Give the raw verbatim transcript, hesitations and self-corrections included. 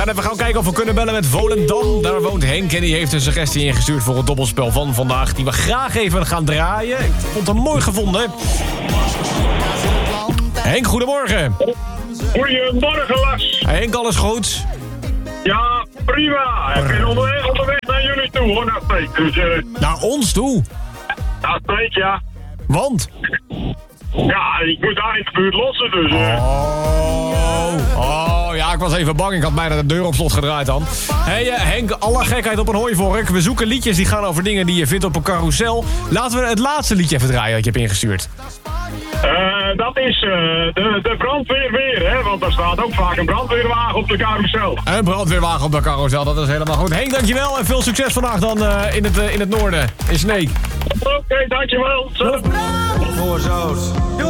gaan even gaan kijken of we kunnen bellen met Volendam. Daar woont Henk en die heeft een suggestie ingestuurd voor het dobbelspel van vandaag, die we graag even gaan draaien. Ik vond hem mooi gevonden. Henk, goedemorgen. Goedemorgen, Lars. Henk, alles goed? Ja, prima. Ik ben onderweg, onderweg naar jullie toe, hoor, naar Steek. Dus, uh, Naar ons toe? naar Steek, ja. Want? Ja, ik moet daar in de buurt lossen, dus... Uh. Oh, oh, ja, ik was even bang. Ik had bijna de deur op slot gedraaid dan. Hé, hey, uh, Henk, alle gekheid op een hooivork. We zoeken liedjes die gaan over dingen die je vindt op een carousel. Laten we het laatste liedje even draaien dat je hebt ingestuurd. Uh, dat is uh, de, de brandweer weer, hè, want er staat ook vaak een brandweerwagen op de carousel. Een brandweerwagen op de carousel, dat is helemaal goed. Henk, dankjewel en veel succes vandaag dan uh, in, het, uh, in het noorden, in Sneek. Oké, okay, dankjewel. Voor zout.